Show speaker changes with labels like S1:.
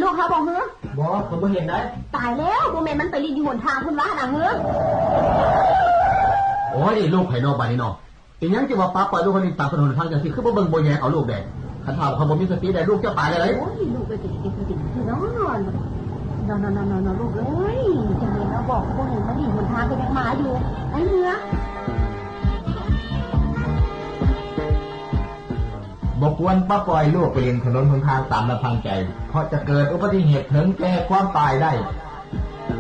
S1: ลูกเขาบอกเฮ้อ
S2: บอกผมไม่เห็นได้
S1: ตายแล้วโมเมนต์มันไปรีดอยู่หนทางคุณว่าน่ะเฮ้อ
S2: โอ้ยลูกไข่นอกบ้านนี่เนาะอีหยังจะว่าป้าปล่อยลูกคนนี้ตามถนนทางจังซี่คือบ่เบิ่งบ่แยกเอาลูกแดงคันถามเขาบ่มีสติได้ลูกจะตายเลย
S1: โอ้ยลูกไปติดคือน้องนอนลูกเอ้ยจังเลยนะบอกพวกเห็นมันดีหนทางก็ยังมาอยู่ไอ้เนื้อ
S2: บอกควรป้าปล่อยลูกไปเล่นถนนหนทางตามลำพังใจเพราะจะเกิดอุบัติเหตุถึงแก่ความตายได้